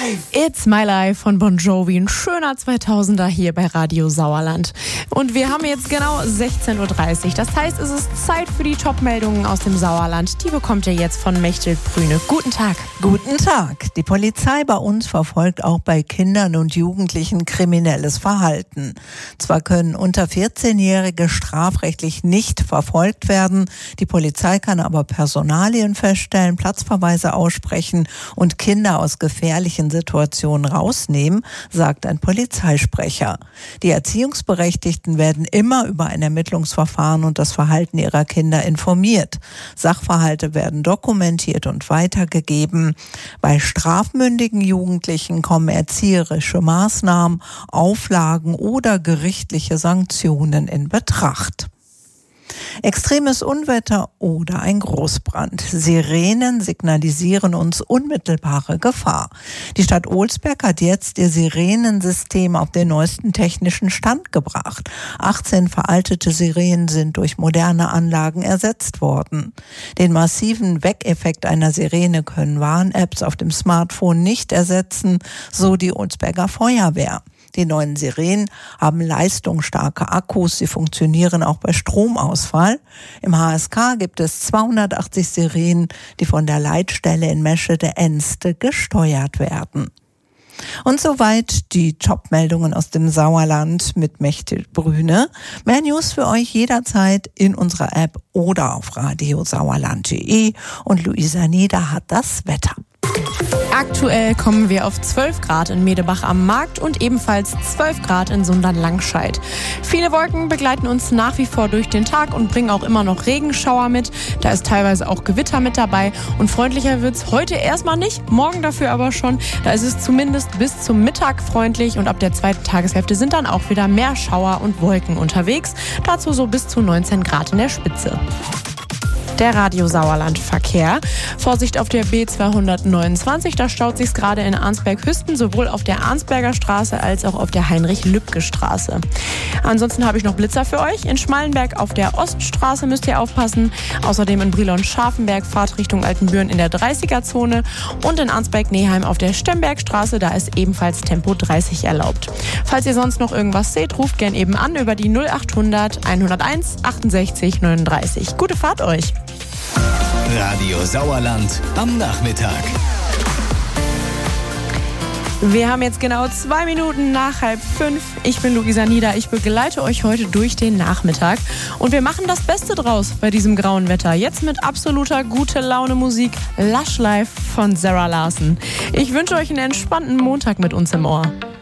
It's My Life von Bon Jovi, ein schöner 2000er hier bei Radio Sauerland. Und wir haben jetzt genau 16.30 Uhr. Das heißt, es ist Zeit für die Top-Meldungen aus dem Sauerland. Die bekommt ihr jetzt von Mechthild Brüne. Guten Tag. Guten Tag. Die Polizei bei uns verfolgt auch bei Kindern und Jugendlichen kriminelles Verhalten. Zwar können unter 14-Jährige strafrechtlich nicht verfolgt werden, die Polizei kann aber Personalien feststellen, Platzverweise aussprechen und Kinder aus gefährlichen Situationen rausnehmen, sagt ein Polizeisprecher. Die Erziehungsberechtigten werden immer über ein Ermittlungsverfahren und das Verhalten ihrer Kinder informiert. Sachverhalte werden dokumentiert und weitergegeben. Bei strafmündigen Jugendlichen kommen erzieherische Maßnahmen, Auflagen oder gerichtliche Sanktionen in Betracht. Extremes Unwetter oder ein Großbrand. Sirenen signalisieren uns unmittelbare Gefahr. Die Stadt Olsberg hat jetzt ihr Sirenensystem auf den neuesten technischen Stand gebracht. 18 veraltete Sirenen sind durch moderne Anlagen ersetzt worden. Den massiven Weckeffekt einer Sirene können Warn-Apps auf dem Smartphone nicht ersetzen, so die Olsberger Feuerwehr. Die neuen Sirenen haben leistungsstarke Akkus, sie funktionieren auch bei Stromausfall. Im HSK gibt es 280 Sirenen, die von der Leitstelle in Meschede-Enste gesteuert werden. Und soweit die Top-Meldungen aus dem Sauerland mit Mechthild Brüne. Mehr News für euch jederzeit in unserer App oder auf radiosauerland.de. Und Luisa Nieder hat das Wetter. Aktuell kommen wir auf 12 Grad in Medebach am Markt und ebenfalls 12 Grad in Sundern-Langscheid. Viele Wolken begleiten uns nach wie vor durch den Tag und bringen auch immer noch Regenschauer mit. Da ist teilweise auch Gewitter mit dabei und freundlicher wird's heute erstmal nicht, morgen dafür aber schon. Da ist es zumindest bis zum Mittag freundlich und ab der zweiten Tageshälfte sind dann auch wieder mehr Schauer und Wolken unterwegs. Dazu so bis zu 19 Grad in der Spitze. Der Radio Sauerland Verkehr. Vorsicht auf der B229, da staut sich's gerade in Arnsberg-Hüsten, sowohl auf der Arnsberger Straße als auch auf der Heinrich-Lübke-Straße. Ansonsten habe ich noch Blitzer für euch. In Schmallenberg auf der Oststraße müsst ihr aufpassen. Außerdem in Brilon-Scharfenberg Fahrt Richtung Altenbüren in der 30er-Zone und in Arnsberg-Neheim auf der Stembergstraße, da ist ebenfalls Tempo 30 erlaubt. Falls ihr sonst noch irgendwas seht, ruft gern eben an über die 0800 101 68 39. Gute Fahrt euch! Radio Sauerland am Nachmittag. Wir haben jetzt genau 2 Minuten nach 4:30. Ich bin Luisa Nieder. Ich begleite euch heute durch den Nachmittag. Und wir machen das Beste draus bei diesem grauen Wetter. Jetzt mit absoluter Gute-Laune-Musik. Lush Life von Sarah Larson. Ich wünsche euch einen entspannten Montag mit uns im Ohr.